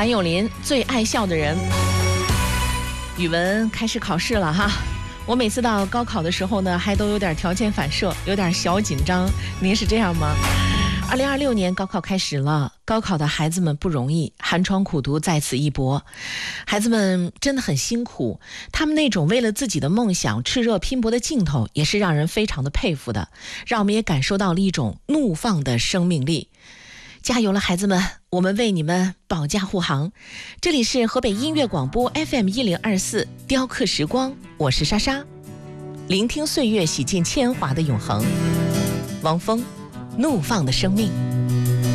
韩友林最爱笑的人。语文开始考试了哈，我每次到高考的时候呢，还都有点条件反射，有点小紧张。您是这样吗？2026年高考开始了，高考的孩子们不容易，寒窗苦读在此一搏，孩子们真的很辛苦，他们那种为了自己的梦想炽热拼搏的劲头也是让人非常的佩服的，让我们也感受到了一种怒放的生命力。加油了孩子们，我们为你们保驾护航。这里是河北音乐广播 FM1024 雕刻时光，我是莎莎，聆听岁月洗尽铅华的永恒。王峰，怒放的生命。